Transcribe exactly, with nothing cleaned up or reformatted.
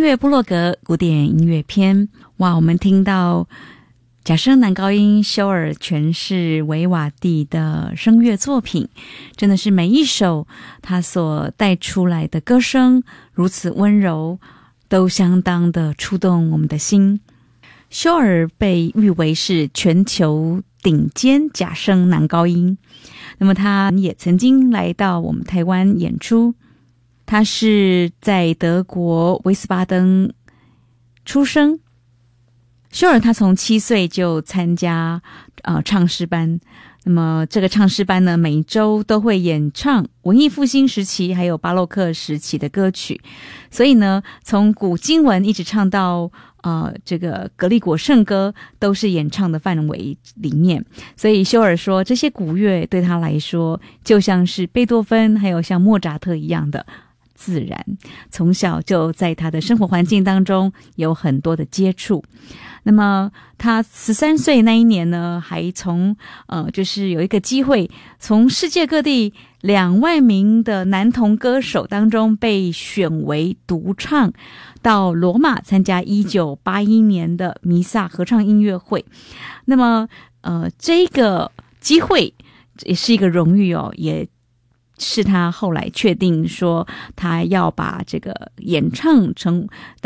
乐部落格古典音乐篇。哇，我们听到假声男高音修尔诠释维瓦蒂的声乐作品，真的是每一首他所带出来的歌声如此温柔，都相当的触动我们的心。修尔被誉为是全球顶尖假声男高音，那么他也曾经来到我们台湾演出。他是在德国威斯巴登出生。修尔他从七岁就参加呃唱诗班，那么这个唱诗班呢，每周都会演唱文艺复兴时期还有巴洛克时期的歌曲，所以呢，从古经文一直唱到呃这个格利果圣歌都是演唱的范围里面。所以修尔说，这些古乐对他来说就像是贝多芬还有像莫扎特一样的自然，从小就在他的生活环境当中有很多的接触。那么他十三岁那一年呢，还从呃就是有一个机会，从世界各地两万名的男童歌手当中被选为独唱，到罗马参加一九八一年的弥撒合唱音乐会。那么呃这个机会也是一个荣誉哦，也是他后来确定说他要把这个演唱成